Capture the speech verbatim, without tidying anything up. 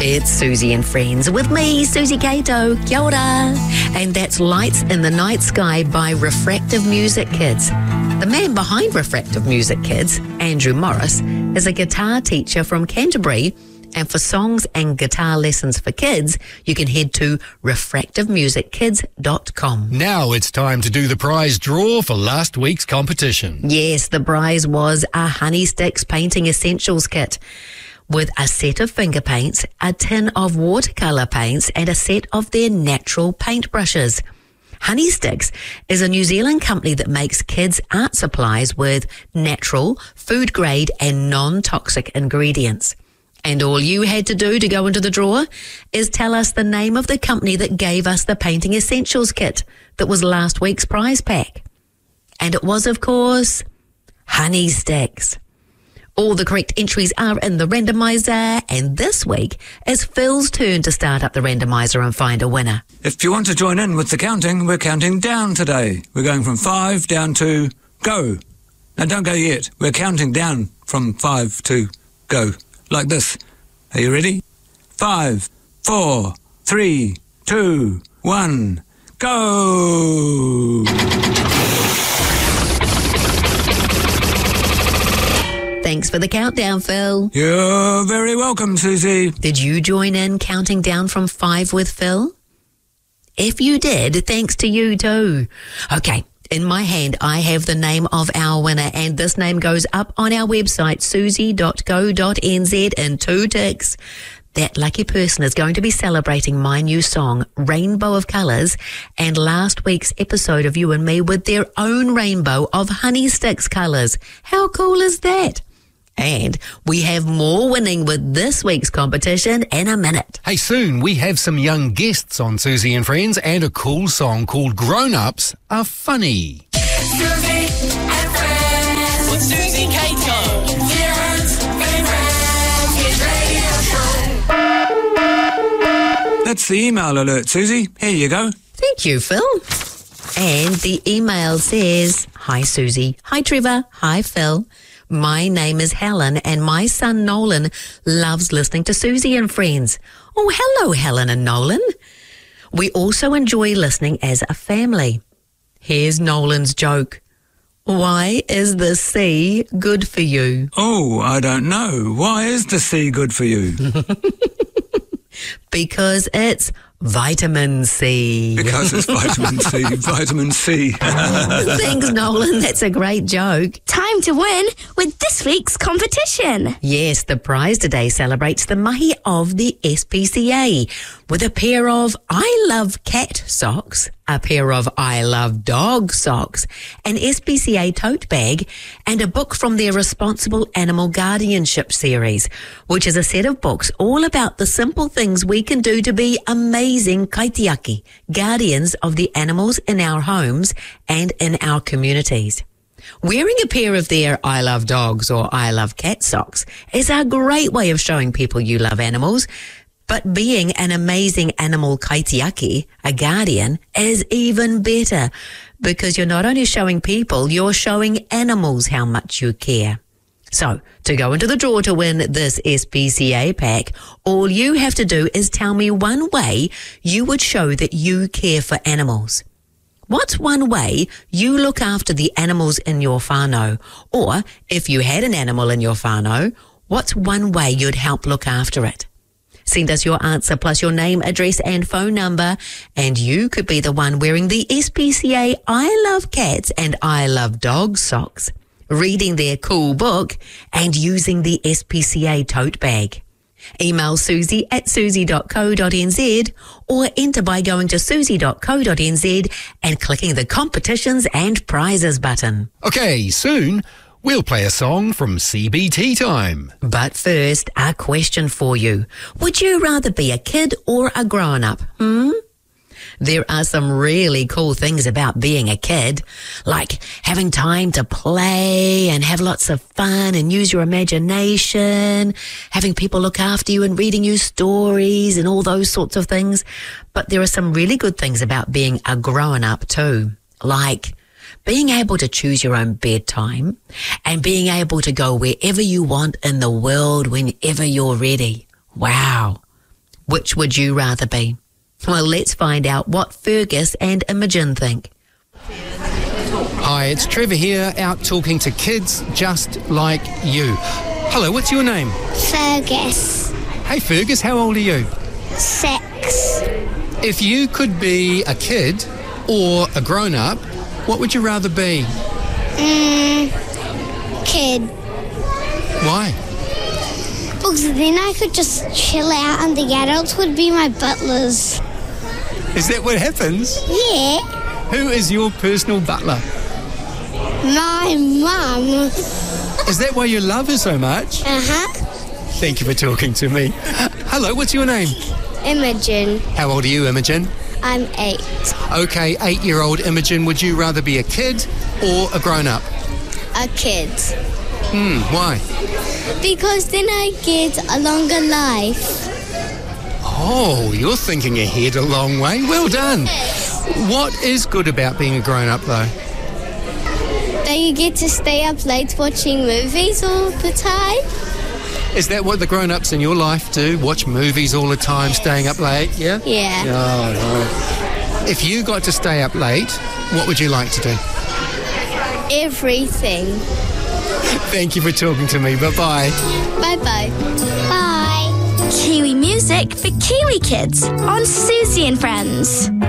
It's Susie and Friends with me, Susie Cato. Kia ora. And that's Lights in the Night Sky by Refractive Music Kids. The man behind Refractive Music Kids, Andrew Morris, is a guitar teacher from Canterbury. And for songs and guitar lessons for kids, you can head to refractive music kids dot com. Now it's time to do the prize draw for last week's competition. Yes, the prize was a Honey Sticks Painting Essentials kit with a set of finger paints, a tin of watercolour paints, and a set of their natural paintbrushes. Honey Sticks is a New Zealand company that makes kids' art supplies with natural, food-grade and non-toxic ingredients. And all you had to do to go into the draw is tell us the name of the company that gave us the Painting Essentials kit that was last week's prize pack. And it was, of course, Honey Sticks. All the correct entries are in the randomizer, and this week is Phil's turn to start up the randomizer and find a winner. If you want to join in with the counting, we're counting down today. We're going from five down to go. Now, don't go yet. We're counting down from five to go. Like this. Are you ready? Five, four, three, two, one, go! Thanks for the countdown, Phil. You're very welcome, Susie. Did you join in counting down from five with Phil? If you did, thanks to you too. Okay. In my hand, I have the name of our winner, and this name goes up on our website, susie dot co dot n z, in two ticks. That lucky person is going to be celebrating my new song, Rainbow of Colours, and last week's episode of You and Me with their own rainbow of Honey Sticks colours. How cool is that? And we have more winning with this week's competition in a minute. Hey, soon we have some young guests on Susie and Friends and a cool song called Grown Ups Are Funny. Susie and Friends with Susie Cato. Kieran's favourite hit radio show. That's the email alert, Susie. Here you go. Thank you, Phil. And the email says, Hi, Susie. Hi, Trevor. Hi, Phil. My name is Helen, and my son Nolan loves listening to Susie and Friends. Oh, hello, Helen and Nolan. We also enjoy listening as a family. Here's Nolan's joke. Why is the sea good for you? Oh, I don't know. Why is the sea good for you? Because it's vitamin C. Because it's vitamin C. Vitamin C. Thanks, Nolan. That's a great joke. Time to win with this week's competition. Yes, the prize today celebrates the mahi of the S P C A with a pair of I Love Cat socks, a pair of I Love Dog socks, an S P C A tote bag, and a book from their Responsible Animal Guardianship series, which is a set of books all about the simple things we can do to be amazing kaitiaki, guardians of the animals in our homes and in our communities. Wearing a pair of their I Love Dogs or I Love Cat socks is a great way of showing people you love animals, but being an amazing animal kaitiaki, a guardian, is even better because you're not only showing people, you're showing animals how much you care. So, to go into the draw to win this S P C A pack, all you have to do is tell me one way you would show that you care for animals. What's one way you look after the animals in your whānau? Or, if you had an animal in your whānau, what's one way you'd help look after it? Send us your answer plus your name, address and phone number, and you could be the one wearing the S P C A I Love Cats and I Love Dogs socks, reading their cool book, and using the S P C A tote bag. Email susie at susie dot co dot n z or enter by going to susie dot co dot n z and clicking the competitions and prizes button. Okay, soon we'll play a song from C B T Time. But first, a question for you. Would you rather be a kid or a grown-up? Hmm? There are some really cool things about being a kid, like having time to play and have lots of fun and use your imagination, having people look after you and reading you stories and all those sorts of things. But there are some really good things about being a grown-up too, like being able to choose your own bedtime and being able to go wherever you want in the world whenever you're ready. Wow. Which would you rather be? Well, let's find out what Fergus and Imogen think. Hi, it's Trevor here, out talking to kids just like you. Hello, what's your name? Fergus. Hey Fergus, how old are you? Six. If you could be a kid or a grown-up, what would you rather be? Mm, kid. Why? Because then I could just chill out and the adults would be my butlers. Is that what happens? Yeah. Who is your personal butler? My mum. Is that why you love her so much? Uh-huh. Thank you for talking to me. Hello, what's your name? Imogen. How old are you, Imogen? I'm eight. Okay, eight-year-old Imogen, would you rather be a kid or a grown-up? A kid. Hmm, why? Because then I get a longer life. Oh, you're thinking ahead a long way. Well done. What is good about being a grown-up, though? That you get to stay up late watching movies all the time. Is that what the grown-ups in your life do? Watch movies all the time, staying up late, yeah? Yeah. Oh, no. If you got to stay up late, what would you like to do? Everything. Thank you for talking to me. Bye-bye. Bye-bye. Bye. Kiwi music for Kiwi kids on Susie and Friends.